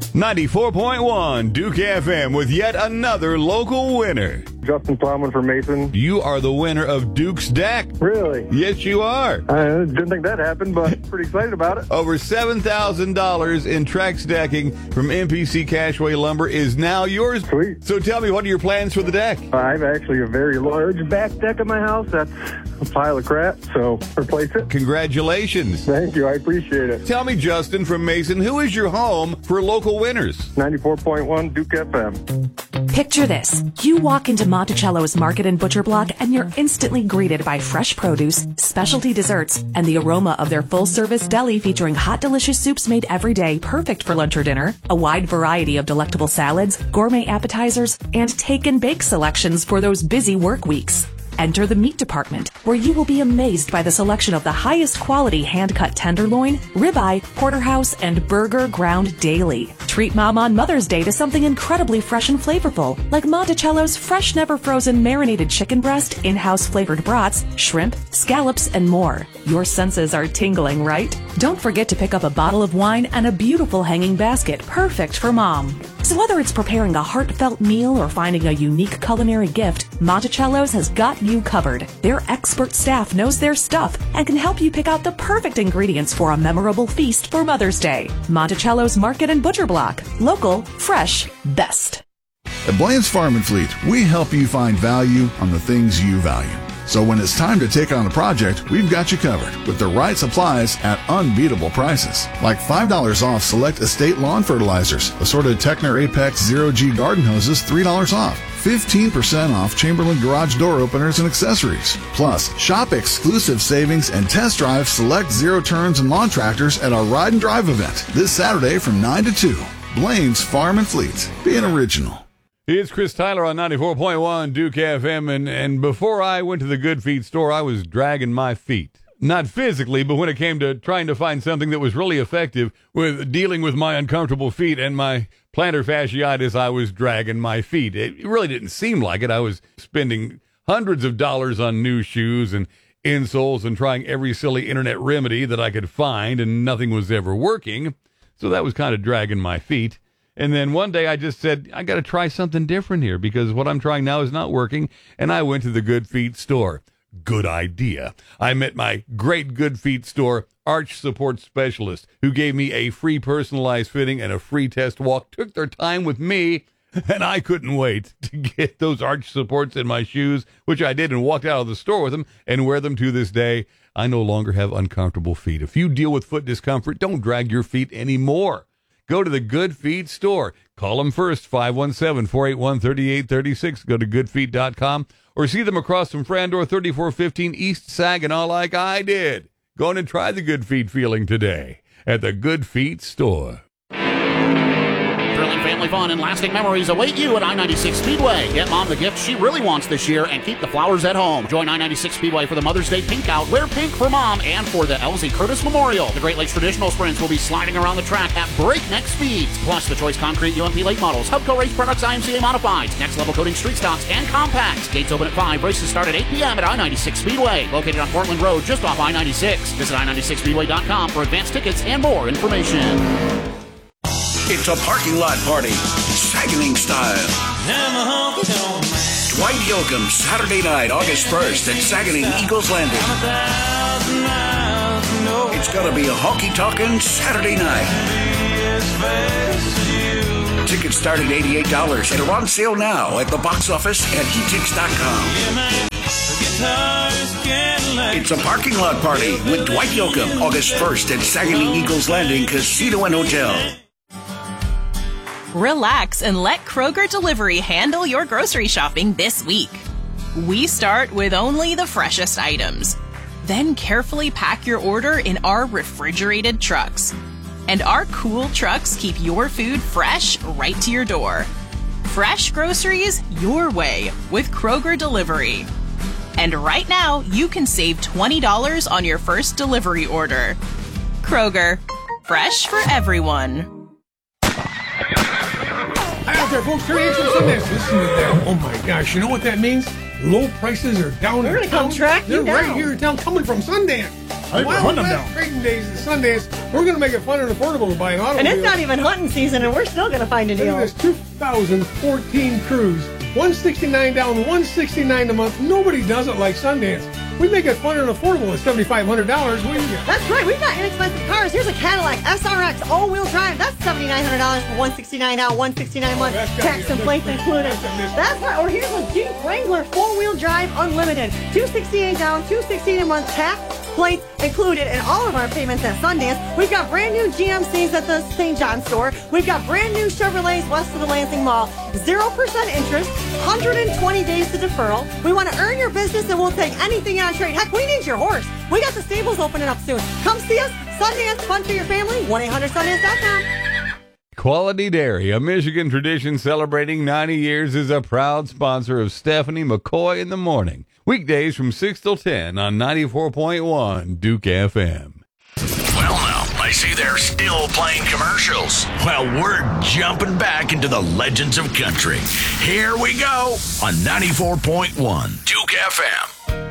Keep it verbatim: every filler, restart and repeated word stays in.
ninety-four point one Duke F M with yet another local winner. Justin Plowman from Mason. You are the winner of Duke's Deck. Really? Yes, you are. I didn't think that happened, but pretty excited about it. Over seven thousand dollars in Trex decking from M P C Cashway Lumber is now yours. Sweet. So tell me, what are your plans for the deck? I have actually a very large back deck in my house. That's a pile of crap, so replace it. Congratulations. Thank you. I appreciate it. Tell me, Justin from Mason, who is your home for local winners? ninety-four point one Duke F M. Picture this. You walk into Monticello's Market and Butcher Block and you're instantly greeted by fresh produce, specialty desserts, and the aroma of their full-service deli featuring hot, delicious soups made every day, perfect for lunch or dinner, a wide variety of delectable salads, gourmet appetizers, and take-and-bake selections for those busy work weeks. Enter the meat department, where you will be amazed by the selection of the highest quality hand-cut tenderloin, ribeye, porterhouse, and burger ground daily. Treat Mom on Mother's Day to something incredibly fresh and flavorful, like Monticello's fresh, never-frozen marinated chicken breast, in-house flavored brats, shrimp, scallops, and more. Your senses are tingling, right? Don't forget to pick up a bottle of wine and a beautiful hanging basket, perfect for Mom. So whether it's preparing a heartfelt meal or finding a unique culinary gift, Monticello's has got you covered. Their expert staff knows their stuff and can help you pick out the perfect ingredients for a memorable feast for Mother's Day. Monticello's Market and Butcher Block. Local, fresh, best. At Blaine's Farm and Fleet, we help you find value on the things you value. So when it's time to take on a project, we've got you covered with the right supplies at unbeatable prices. Like five dollars off select estate lawn fertilizers, assorted Techner Apex Zero G garden hoses, three dollars off. fifteen percent off Chamberlain garage door openers and accessories. Plus, shop exclusive savings and test drive select zero turns and lawn tractors at our Ride and Drive event this Saturday from nine to two. Blaine's Farm and Fleet. Be an original. It's Chris Tyler on ninety-four point one Duke F M, and, and before I went to the Good Feet store, I was dragging my feet. Not physically, but when it came to trying to find something that was really effective with dealing with my uncomfortable feet and my plantar fasciitis, I was dragging my feet. It really didn't seem like it. I was spending hundreds of dollars on new shoes and insoles and trying every silly internet remedy that I could find, and nothing was ever working. So that was kind of dragging my feet. And then one day I just said, I got to try something different here because what I'm trying now is not working. And I went to the Good Feet store. Good idea. I met my great Good Feet store arch support specialist who gave me a free personalized fitting and a free test walk, took their time with me, and I couldn't wait to get those arch supports in my shoes, which I did, and walked out of the store with them and wear them to this day. I no longer have uncomfortable feet. If you deal with foot discomfort, don't drag your feet anymore. Go to the Good Feet store. Call them first, five one seven, four eight one, three eight three six. Go to good feet dot com or see them across from Frandor, thirty-four fifteen East Saginaw like I did. Go on and try the Good Feet feeling today at the Good Feet store. Thrilling family fun and lasting memories await you at I ninety-six Speedway. Get Mom the gift she really wants this year and keep the flowers at home. Join I ninety-six Speedway for the Mother's Day Pink Out. Wear pink for Mom and for the Elsie Curtis Memorial. The Great Lakes Traditional Sprints will be sliding around the track at breakneck speeds. Plus, the Choice Concrete U M P late models, Hubco Race Products I M C A Modifieds, Next Level Coating Street Stocks, and Compacts. Gates open at five. Races start at eight p.m. at I ninety-six Speedway. Located on Portland Road just off I ninety-six. Visit I ninety-six speedway dot com for advanced tickets and more information. It's a parking lot party, Saguening style. Dwight Yoakam, Saturday night, August first at Saguening Eagles Landing. It's gonna be a honky-tonkin' Saturday night. Tickets start at eighty-eight dollars and are on sale now at the box office at e tix dot com. It's a parking lot party with Dwight Yoakam, August first at Saguening Eagles Landing Casino and Hotel. Relax and let Kroger Delivery handle your grocery shopping this week. We start with only the freshest items. Then carefully pack your order in our refrigerated trucks. And our cool trucks keep your food fresh right to your door. Fresh groceries your way with Kroger Delivery. And right now, you can save twenty dollars on your first delivery order. Kroger, fresh for everyone. Hi out there, folks. Terry Hanson Sundays. Listen to that. Oh my gosh, you know what that means? Low prices are down. We're going to come track you They're down. right here in town, coming from Sundance. Wild West Trading Days at Sundance. We're going to make it fun and affordable to buy an automobile. And it's not even hunting season, and we're still going to find a deal. Look at this two thousand fourteen Cruise. one hundred sixty-nine down, one hundred sixty-nine a month. Nobody does it like Sundance. We make it fun and affordable at seven thousand five hundred dollars. What do you get? That's right. We've got inexpensive cars. Here's a Cadillac S R X all-wheel drive. That's seven thousand nine hundred dollars for one hundred sixty-nine down, one hundred sixty-nine a month. Oh, Tax and plates included. That's right. Or here's a Jeep Wrangler four-wheel drive unlimited. two hundred sixty-eight down, two hundred sixteen a month. Tax, plates included, and all of our payments at Sundance. We've got brand new G M Cs at the Saint John store. We've got brand new Chevrolets west of the Lansing Mall. zero percent interest, one hundred twenty days to deferral. We want to earn your business, and we'll take anything on trade. Heck, we need your horse. We got the stables opening up soon. Come see us. Sundance, fun for your family. one eight hundred sundance dot com. Quality Dairy, a Michigan tradition celebrating ninety years, is a proud sponsor of Stephanie McCoy in the Morning. Weekdays from six till ten on ninety-four point one Duke F M. Well, now, I see they're still playing commercials. Well, we're jumping back into the legends of country. Here we go on ninety-four point one Duke F M.